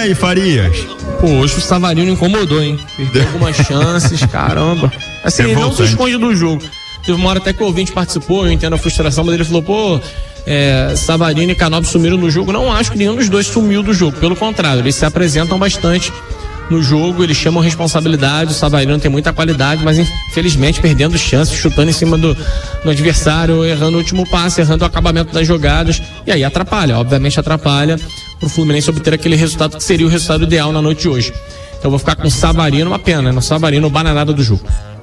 aí, Farias? Pô, hoje o Savarino incomodou, hein? Perdeu algumas chances, caramba. Assim, ele não se esconde do jogo. Teve uma hora até que o ouvinte participou, eu entendo a frustração, mas ele falou, pô, Savarino e Canóbio sumiram do jogo. Não acho que nenhum dos dois sumiu do jogo, pelo contrário, eles se apresentam bastante no jogo, eles chamam responsabilidade. O Savarino tem muita qualidade, mas infelizmente perdendo chances, chutando em cima do adversário, errando o último passe, errando o acabamento das jogadas, e aí atrapalha, obviamente atrapalha pro Fluminense obter aquele resultado que seria o resultado ideal na noite de hoje. Então eu vou ficar com o Savarino, uma pena, né? O Savarino, bananada do jogo.